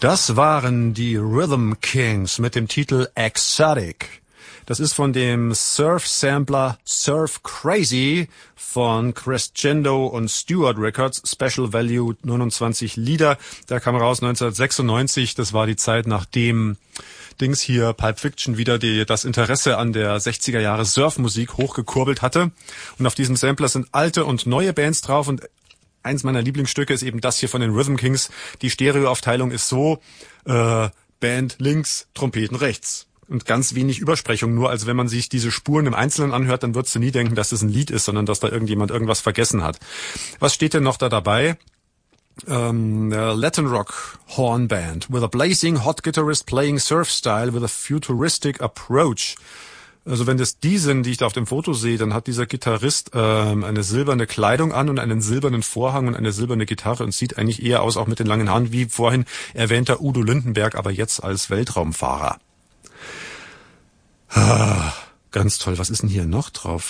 Das waren die Rhythm Kings mit dem Titel Exotic. Das ist von dem Surf-Sampler Surf Crazy von Crescendo und Stewart Records, Special Value 29 Lieder. Der kam raus 1996, das war die Zeit, nachdem Dings hier, Pulp Fiction, wieder das Interesse an der 60er Jahre Surfmusik hochgekurbelt hatte. Und auf diesem Sampler sind alte und neue Bands drauf und eins meiner Lieblingsstücke ist eben das hier von den Rhythm Kings. Die Stereoaufteilung ist so, Band links, Trompeten rechts. Und ganz wenig Übersprechung nur. Also wenn man sich diese Spuren im Einzelnen anhört, dann würdest du nie denken, dass das ein Lied ist, sondern dass da irgendjemand irgendwas vergessen hat. Was steht denn noch da dabei? Latin Rock Horn Band with a blazing hot guitarist playing surf style with a futuristic approach. Also wenn das die sind, die ich da auf dem Foto sehe, dann hat dieser Gitarrist eine silberne Kleidung an und einen silbernen Vorhang und eine silberne Gitarre und sieht eigentlich eher aus, auch mit den langen Haaren, wie vorhin erwähnter Udo Lindenberg, aber jetzt als Weltraumfahrer. Ah, ganz toll. Was ist denn hier noch drauf?